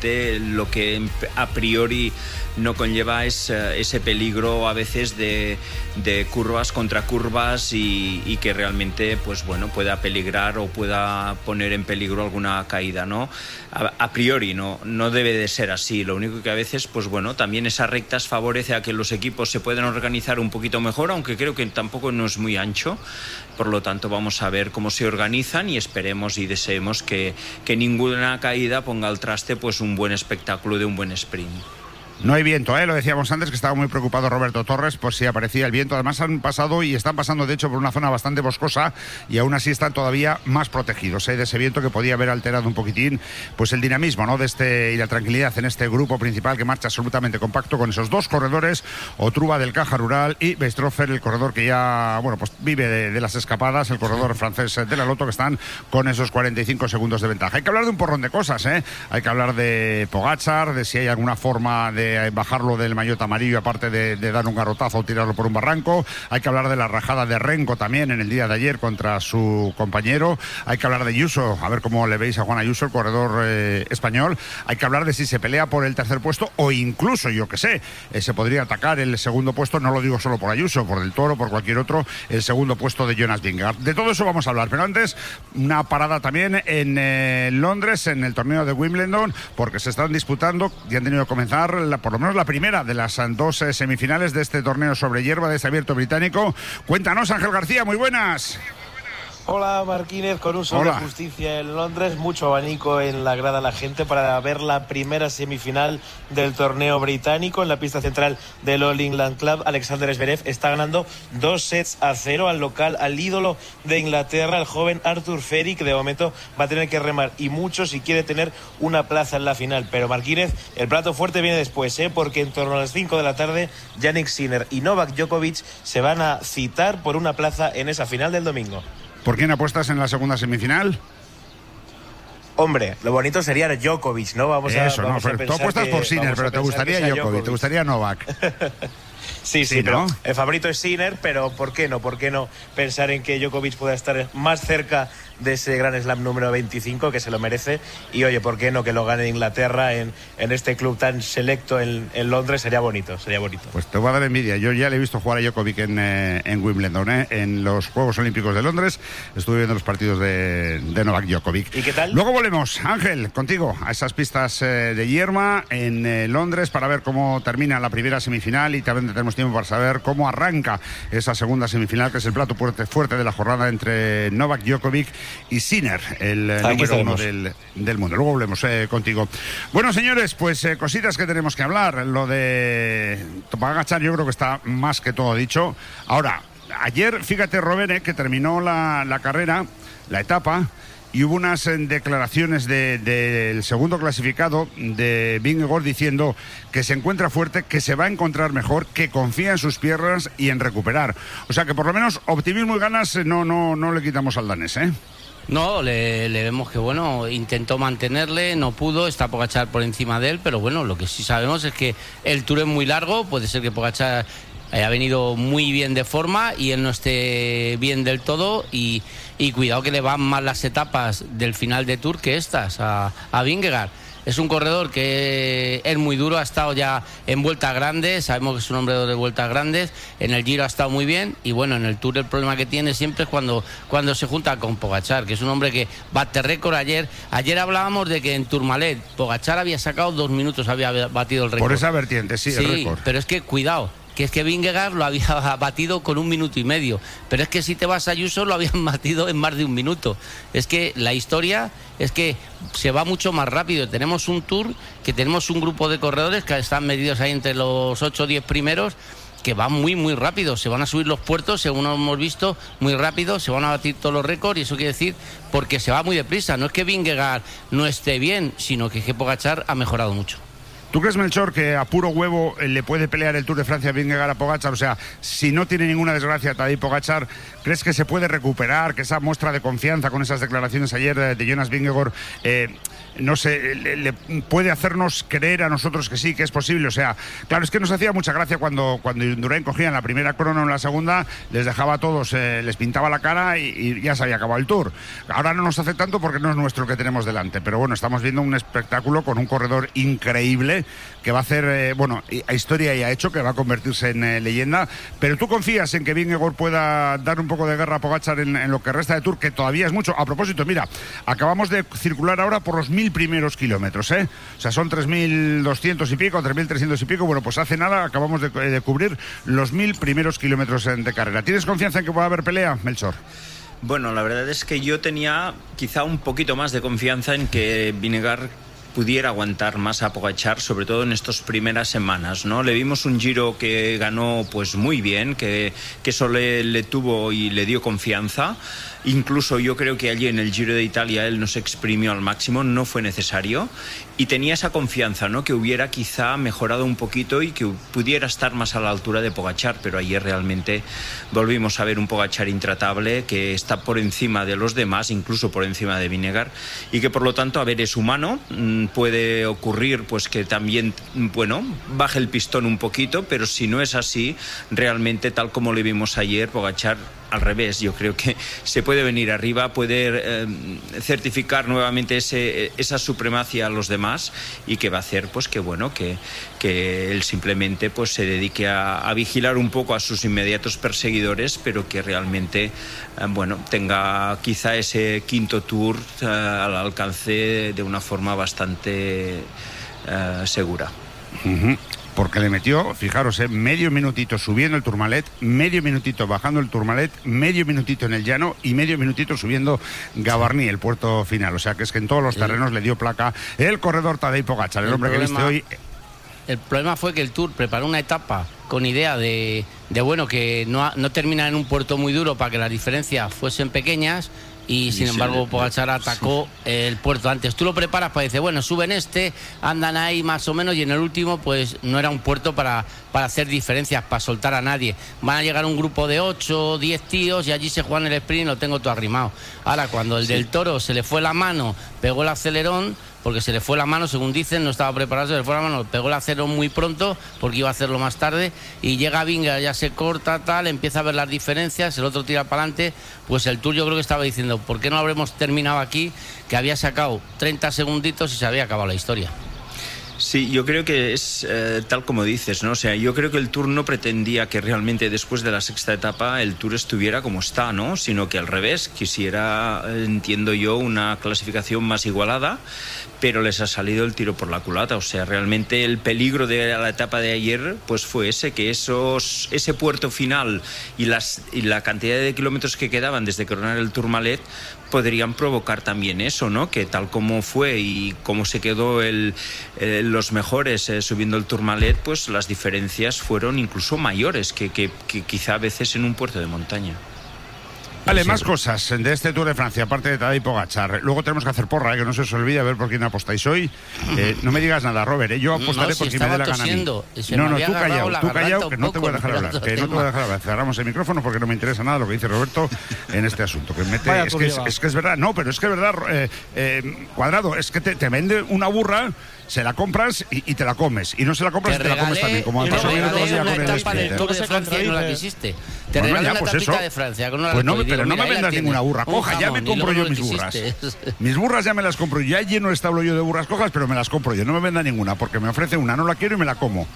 realmente lo que a priori no conlleva es ese peligro a veces de curvas contra curvas y que realmente pues bueno, pueda peligrar o pueda poner en peligro alguna caída, ¿no? A priori no debe de ser así. Lo único que a veces pues bueno, también esas rectas favorece a que los equipos se puedan organizar un poquito mejor, aunque creo que tampoco no es muy ancho. Por lo tanto, vamos a ver cómo se organizan y esperemos y deseemos que ninguna caída ponga al traste pues un buen espectáculo de un buen sprint. No hay viento, lo decíamos antes, que estaba muy preocupado Roberto Torres por si aparecía el viento. Además han pasado y están pasando de hecho por una zona bastante boscosa y aún así están todavía más protegidos de ese viento que podía haber alterado un poquitín pues el dinamismo, ¿no?, y la tranquilidad en este grupo principal que marcha absolutamente compacto con esos dos corredores, Otruba del Caja Rural y Weistrofer, el corredor que ya pues vive de las escapadas, el corredor francés de la Lotto, que están con esos 45 segundos de ventaja. Hay que hablar de un porrón de cosas, hay que hablar de Pogačar, de si hay alguna forma de bajarlo del maillot amarillo, aparte de dar un garrotazo o tirarlo por un barranco. Hay que hablar de la rajada de Renko también en el día de ayer contra su compañero. Hay que hablar de Ayuso, a ver cómo le veis a Juan Ayuso, el corredor español. Hay que hablar de si se pelea por el tercer puesto o incluso, yo que sé, se podría atacar el segundo puesto, no lo digo solo por Ayuso, por Del Toro, por cualquier otro, el segundo puesto de Jonas Vingegaard. De todo eso vamos a hablar, pero antes una parada también en Londres, en el torneo de Wimbledon, porque se están disputando y han tenido que comenzar por lo menos la primera de las dos semifinales de este torneo sobre hierba, de este abierto británico. Cuéntanos, Ángel García, muy buenas. Hola Marquínez, con un sol de justicia en Londres, mucho abanico en la grada la gente para ver la primera semifinal del torneo británico. En la pista central del All England Club, Alexander Zverev está ganando 2-0 al local, al ídolo de Inglaterra, el joven Arthur Feri, que de momento va a tener que remar y mucho si quiere tener una plaza en la final. Pero Marquínez, el plato fuerte viene después, porque en torno a las 5 de la tarde Jannik Sinner y Novak Djokovic se van a citar por una plaza en esa final del domingo. ¿Por quién apuestas en la segunda semifinal? Hombre, lo bonito sería Djokovic, ¿no? Vamos a pensar. Tú apuestas por Sinner, pero te gustaría Djokovic, te gustaría Novak. Sí, pero ¿no? El favorito es Sinner, pero ¿por qué no? ¿Por qué no pensar en que Djokovic pueda estar más cerca de ese Grand Slam número 25, que se lo merece? Y oye, ¿por qué no que lo gane Inglaterra en este club tan selecto en Londres? Sería bonito. Pues te voy a dar envidia. Yo ya le he visto jugar a Djokovic en Wimbledon, en los Juegos Olímpicos de Londres. Estuve viendo los partidos de Novak Djokovic. ¿Y qué tal? Luego volvemos, Ángel, contigo a esas pistas de hierba en Londres para ver cómo termina la primera semifinal y también tenemos tiempo para saber cómo arranca esa segunda semifinal, que es el plato fuerte de la jornada entre Novak Djokovic y Sinner, el número uno del mundo. Luego volvemos contigo. Bueno, señores, pues cositas que tenemos que hablar. Lo de Pogačar yo creo que está más que todo dicho. Ahora, ayer, fíjate, Robert, que terminó la carrera, la etapa, y hubo unas declaraciones del segundo clasificado, de Vingegaard, diciendo que se encuentra fuerte, que se va a encontrar mejor, que confía en sus piernas y en recuperar. O sea que por lo menos optimismo y ganas no le quitamos al danés, ¿eh? No, le vemos que bueno, intentó mantenerle, no pudo, está Pogačar por encima de él, pero bueno, lo que sí sabemos es que el Tour es muy largo, puede ser que Pogačar ha venido muy bien de forma y él no esté bien del todo y cuidado que le van más las etapas del final de Tour que estas a Vingegaard. Es un corredor que es muy duro, ha estado ya en vueltas grandes, sabemos que es un hombre de vueltas grandes, en el Giro ha estado muy bien y bueno, en el Tour el problema que tiene siempre es cuando se junta con Pogačar, que es un hombre que bate récord. Ayer hablábamos de que en Tourmalet Pogačar había sacado 2 minutos, había batido el récord. Por esa vertiente, sí, el récord. Pero es que cuidado, que es que Vingegaard lo había batido con 1 minuto y medio, pero es que si te vas a Ayuso lo habían batido en más de 1 minuto. Es que la historia es que se va mucho más rápido. Tenemos un Tour, que tenemos un grupo de corredores que están medidos ahí entre los 8 o 10 primeros, que van muy muy rápido, se van a subir los puertos, según hemos visto, muy rápido, se van a batir todos los récords, y eso quiere decir porque se va muy deprisa. No es que Vingegaard no esté bien, sino que Pogačar ha mejorado mucho. ¿Tú crees, Melchor, que a puro huevo le puede pelear el Tour de Francia a Vingegaard a Pogačar? O sea, si no tiene ninguna desgracia Tadej Pogačar, ¿crees que se puede recuperar, que esa muestra de confianza con esas declaraciones ayer de Jonas Vingegaard no sé, le puede hacernos creer a nosotros que sí, que es posible. O sea, claro, es que nos hacía mucha gracia cuando Indurain cogía en la primera crono, en la segunda, les dejaba a todos, les pintaba la cara y ya se había acabado el Tour. Ahora no nos hace tanto porque no es nuestro el que tenemos delante, pero bueno, estamos viendo un espectáculo con un corredor increíble que va a hacer, a historia y ha hecho, que va a convertirse en leyenda. Pero tú confías en que Vingegaard pueda dar un poco de guerra a Pogačar en lo que resta de Tour, que todavía es mucho. A propósito, mira, acabamos de circular ahora por los 1000 primeros kilómetros, ¿eh? O sea, son 3200 y pico, 3300 y pico. Bueno, pues hace nada acabamos de cubrir los 1000 primeros kilómetros de carrera. ¿Tienes confianza en que pueda haber pelea, Melchor? Bueno, la verdad es que yo tenía quizá un poquito más de confianza en que Vingegaard pudiera aguantar más a Pogačar, sobre todo en estas primeras semanas, ¿no? Le vimos un Giro que ganó pues muy bien, que eso le tuvo y le dio confianza. Incluso yo creo que allí en el Giro de Italia él nos exprimió al máximo, no fue necesario, y tenía esa confianza, ¿no? Que hubiera quizá mejorado un poquito y que pudiera estar más a la altura de Pogačar, pero ayer realmente volvimos a ver un Pogačar intratable, que está por encima de los demás, incluso por encima de Vingegaard, y que por lo tanto, a ver, es humano, puede ocurrir pues que también, baje el pistón un poquito, pero si no es así, realmente tal como le vimos ayer, Pogačar al revés, yo creo que se puede venir arriba, puede certificar nuevamente esa supremacia a los demás, y que va a hacer pues que él simplemente pues se dedique a vigilar un poco a sus inmediatos perseguidores, pero que realmente tenga quizá ese quinto Tour al alcance de una forma bastante segura. Uh-huh. Porque le metió, fijaros, medio minutito subiendo el Tourmalet, medio minutito bajando el Tourmalet, medio minutito en el llano y medio minutito subiendo Gavarnie, el puerto final. O sea que es que en todos los terrenos le dio placa el corredor Tadej Pogačar, el hombre que viste hoy. El problema fue que el Tour preparó una etapa con idea de que no terminar en un puerto muy duro para que las diferencias fuesen pequeñas. Y sin embargo Pogačar atacó el puerto antes. Tú lo preparas para decir, suben andan ahí más o menos, y en el último pues no era un puerto para hacer diferencias, para soltar a nadie. Van a llegar un grupo de 8 o 10 tíos y allí se juegan el sprint y lo tengo todo arrimado. Ahora, cuando el del Toro se le fue la mano, pegó el acelerón, porque se le fue la mano, según dicen, no estaba preparado, se le fue la mano, pegó el acelerón muy pronto, porque iba a hacerlo más tarde, y llega Vingegaard, ya se corta, empieza a ver las diferencias, el otro tira para adelante, pues el Tour yo creo que estaba diciendo, ¿por qué no habremos terminado aquí? Que había sacado 30 segunditos y se había acabado la historia. Sí, yo creo que es tal como dices, ¿no? O sea, yo creo que el Tour no pretendía que realmente después de la sexta etapa el Tour estuviera como está, ¿no? Sino que al revés, quisiera, entiendo yo, una clasificación más igualada, pero les ha salido el tiro por la culata. O sea, realmente el peligro de la etapa de ayer pues fue ese puerto final y la cantidad de kilómetros que quedaban desde coronar el Tourmalet podrían provocar también eso, ¿no? Que tal como fue y como se quedó los mejores subiendo el Tourmalet, pues las diferencias fueron incluso mayores que quizá a veces en un puerto de montaña. Vale, más cosas de este Tour de Francia, aparte de Tadej Pogačar. Luego tenemos que hacer porra, que no se os olvide, a ver por quién apostáis hoy. No me digas nada, Robert, yo apostaré por quien me dé la gana a mí. No, tú callado, que no te voy a dejar hablar. Cerramos el micrófono porque no me interesa nada lo que dice Roberto en este asunto. Es que es verdad, pero es que es verdad, Cuadrado, es que te vende una burra, se la compras y te la comes. Y no se la compras y te la comes también, como ha pasado el otro día con el Sprinter. Tour de Francia y no la quisiste. Te regalé una tapita de Francia con una pero no me vendas ninguna burra coja, ya me compro yo mis burras. Mis burras ya me las compro yo, ya lleno el establo yo de burras cojas, pero me las compro yo, no me venda ninguna, porque me ofrece una, no la quiero y me la como.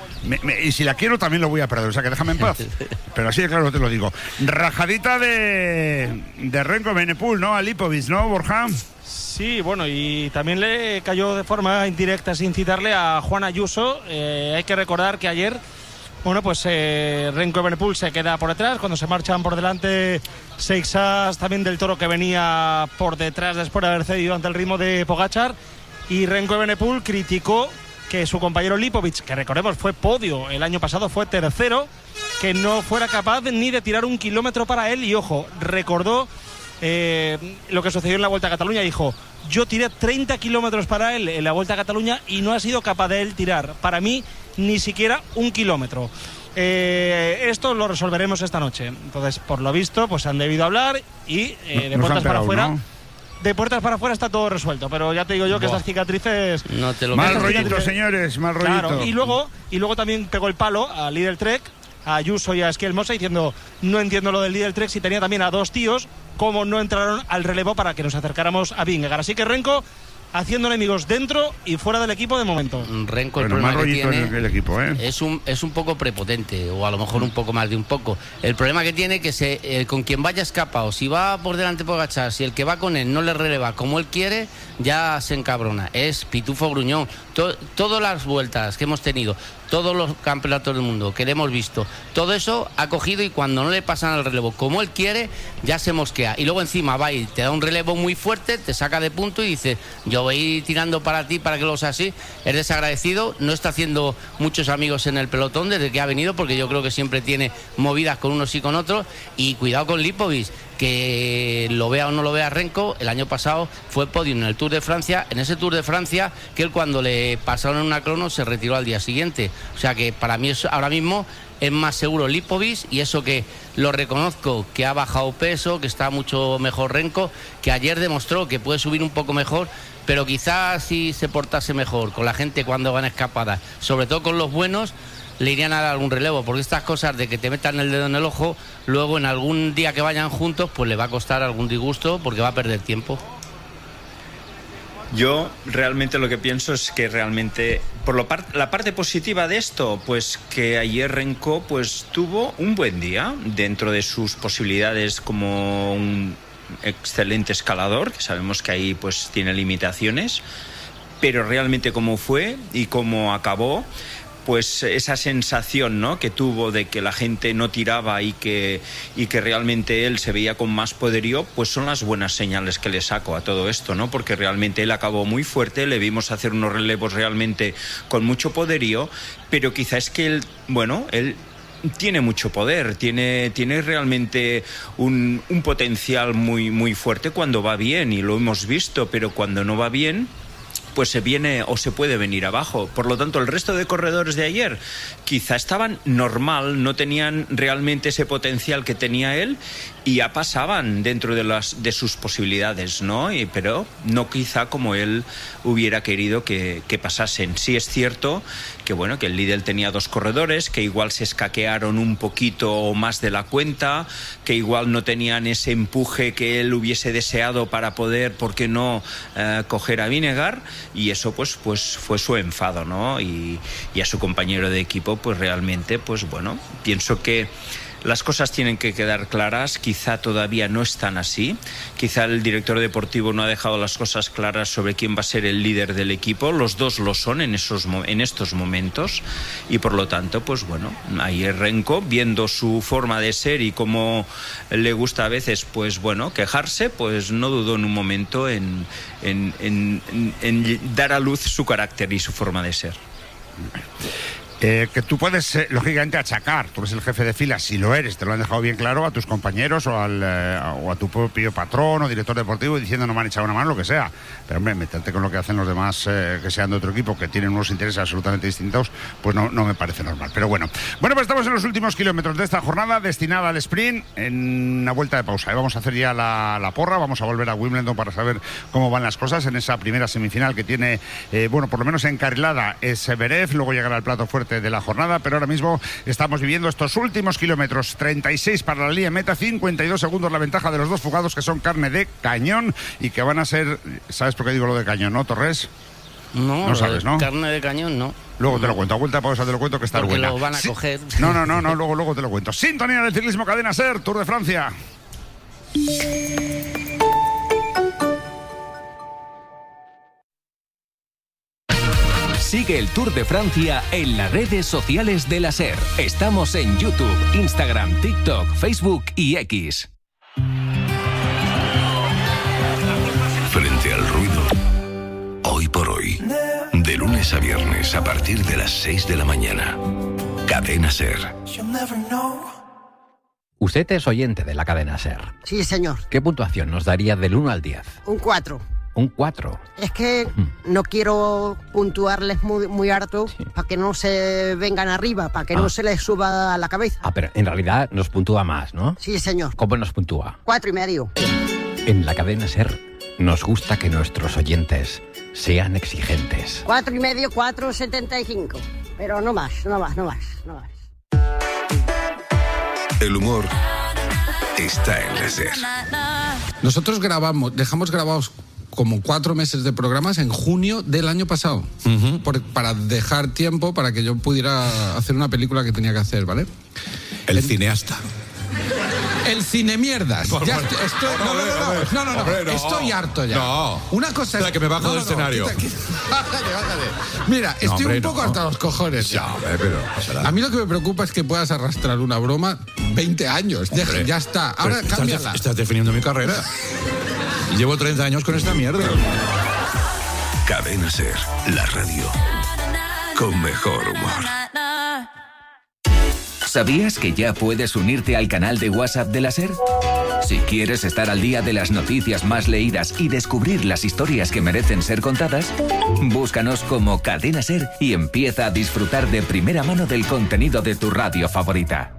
Y si la quiero también lo voy a perder, o sea que déjame en paz. Pero así de claro te lo digo. Rajadita de Renko Evenepoel, ¿no? A Lipovic, ¿no, Borja? Sí, y también le cayó de forma indirecta, sin citarle, a Juan Ayuso. Hay que recordar que ayer Renko Evenepoel se queda por detrás cuando se marchan por delante Seixas, también del Toro, que venía por detrás después de haber cedido ante el ritmo de Pogačar, y Renko Evenepoel criticó que su compañero Lipovic, que recordemos fue podio el año pasado, fue tercero, que no fuera capaz ni de tirar un kilómetro para él. Y ojo, recordó lo que sucedió en la Vuelta a Cataluña. Dijo, yo tiré 30 kilómetros para él en la Vuelta a Cataluña y no ha sido capaz de él tirar para mí ni siquiera un kilómetro. Esto lo resolveremos esta noche. Entonces, por lo visto, pues han debido hablar y de puertas para afuera, ¿no? de puertas para afuera está todo resuelto, pero ya te digo yo que estas cicatrices... No te lo mal rollito, señores, mal rollito. Claro, y luego también pegó el palo a Lidl Trek, a Ayuso y a Esquiel Mosa, diciendo, no entiendo lo del Lidl Trek, si tenía también a 2 tíos, cómo no entraron al relevo para que nos acercáramos a Vingegaard. Así que Renko haciendo enemigos dentro y fuera del equipo de momento. Renko, el problema que tiene el equipo, es un poco prepotente, o a lo mejor un poco más de un poco. El problema que tiene que con quien vaya escapado, si va por delante por agachar, si el que va con él no le releva como él quiere, ya se encabrona. Es pitufo gruñón. Todas las vueltas que hemos tenido, todos los campeonatos del mundo que le hemos visto, todo eso ha cogido, y cuando no le pasan el relevo como él quiere, ya se mosquea. Y luego encima va y te da un relevo muy fuerte, te saca de punto y dice, yo voy tirando para ti para que lo sea así. Es desagradecido, no está haciendo muchos amigos en el pelotón desde que ha venido, porque yo creo que siempre tiene movidas con unos y con otros. Y cuidado con Lipovic, que lo vea o no lo vea Renko, el año pasado fue podio en el Tour de Francia, en ese Tour de Francia que él, cuando le pasaron en una crono, se retiró al día siguiente. O sea que para mí ahora mismo es más seguro Lipovic, y eso que lo reconozco, que ha bajado peso, que está mucho mejor Renko, que ayer demostró que puede subir un poco mejor, pero quizás si se portase mejor con la gente cuando van escapadas, sobre todo con los buenos, le irían a dar algún relevo, porque estas cosas de que te metan el dedo en el ojo, luego en algún día que vayan juntos, pues le va a costar algún disgusto, porque va a perder tiempo. Yo realmente lo que pienso es que realmente, por la parte positiva de esto, pues que ayer Renko pues tuvo un buen día dentro de sus posibilidades como un excelente escalador, que sabemos que ahí pues tiene limitaciones, pero realmente cómo fue y cómo acabó, pues esa sensación, ¿no?, que tuvo de que la gente no tiraba y que realmente él se veía con más poderío, pues son las buenas señales que le saco a todo esto, ¿no? Porque realmente él acabó muy fuerte, le vimos hacer unos relevos realmente con mucho poderío, pero quizá es que él tiene mucho poder, tiene realmente un potencial muy, muy fuerte cuando va bien, y lo hemos visto, pero cuando no va bien, pues se viene o se puede venir abajo. Por lo tanto, el resto de corredores de ayer quizá estaban normal, no tenían realmente ese potencial que tenía él, y ya pasaban dentro de sus posibilidades, ¿no? Pero no quizá como él hubiera querido que pasasen. Sí es cierto que, bueno, que el Lidl tenía 2 corredores que igual se escaquearon un poquito más de la cuenta, que igual no tenían ese empuje que él hubiese deseado para poder, ¿por qué no?, coger a Vingegaard, y eso pues fue su enfado, ¿no? Y a su compañero de equipo, pues realmente, pues bueno, pienso que las cosas tienen que quedar claras, quizá todavía no están así, quizá el director deportivo no ha dejado las cosas claras sobre quién va a ser el líder del equipo, los dos lo son en estos momentos, y por lo tanto, pues bueno, ayer Renko, viendo su forma de ser y cómo le gusta a veces, pues bueno, quejarse, pues no dudó en un momento en dar a luz su carácter y su forma de ser. Que tú puedes, lógicamente, achacar, tú eres el jefe de fila, si lo eres, te lo han dejado bien claro, a tus compañeros o a tu propio patrón o director deportivo, diciendo no me han echado una mano, lo que sea. Pero hombre, meterte con lo que hacen los demás que sean de otro equipo, que tienen unos intereses absolutamente distintos, pues no me parece normal. Pero bueno, pues estamos en los últimos kilómetros de esta jornada destinada al sprint, en una vuelta de pausa. Y vamos a hacer ya la porra, vamos a volver a Wimbledon para saber cómo van las cosas en esa primera semifinal que tiene, por lo menos encarrilada es Zverev, luego llegará el plato fuerte de la jornada, pero ahora mismo estamos viviendo estos últimos kilómetros, 36 para la línea de meta, 52 segundos la ventaja de los dos fugados, que son carne de cañón y que van a ser, ¿sabes por qué digo lo de cañón, no, Torres? No sabes, ¿no? Carne de cañón, no. Luego te lo cuento, a vuelta de pausa te lo cuento, que está porque buena. Lo van a coger. No, luego te lo cuento. Sintonía del ciclismo, Cadena SER, Tour de Francia. Sigue el Tour de Francia en las redes sociales de la SER. Estamos en YouTube, Instagram, TikTok, Facebook y X. Frente al ruido. Hoy por hoy. De lunes a viernes a partir de las 6 de la mañana. Cadena SER. Usted es oyente de la Cadena SER. Sí, señor. ¿Qué puntuación nos daría del 1 al 10? Un 4. Un 4. Es que no quiero puntuarles muy harto, sí, para que no se vengan arriba, para que no se les suba a la cabeza. Pero en realidad nos puntúa más, ¿no? Sí, señor. ¿Cómo nos puntúa? 4,5. En la Cadena SER Nos gusta que nuestros oyentes sean exigentes. 4,5, 4,75. Pero no más. El humor está en la SER. Nosotros dejamos grabados como 4 meses de programas en junio del año pasado, para dejar tiempo para que yo pudiera hacer una película que tenía que hacer, ¿vale? El cineasta. El cine mierdas. Ya estoy, Hombre, estoy harto ya. No. Una cosa es que me bajo del escenario. Bájate. Mira, estoy un poco hasta los cojones. Ya, pero pasará. A mí lo que me preocupa es que puedas arrastrar una broma 20 años. Ya está. Ahora cámbiala. Estás definiendo mi carrera. Llevo 30 años con esta mierda. Cadena SER, la radio con mejor humor. ¿Sabías que ya puedes unirte al canal de WhatsApp de la SER? Si quieres estar al día de las noticias más leídas y descubrir las historias que merecen ser contadas, búscanos como Cadena SER y empieza a disfrutar de primera mano del contenido de tu radio favorita.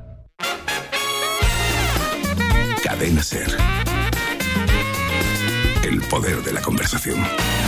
Cadena SER. El poder de la conversación.